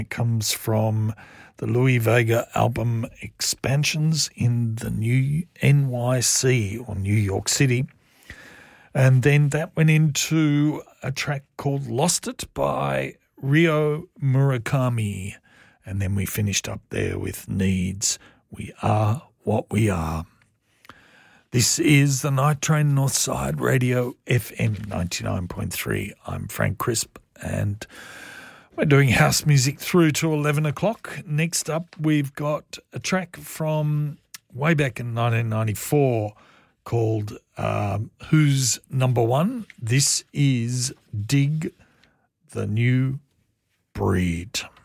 It comes from the Louis Vega album Expansions in the New NYC, or New York City. And then that went into a track called Lost It by Ryo Murakami. And then we finished up there with Needs, We Are What We Are. This is the Night Train Northside Radio FM 99.3. I'm Frank Crisp, and we're doing house music through to 11 o'clock. Next up, we've got a track from way back in 1994 called Who's Number One? This is Dig the New Breed.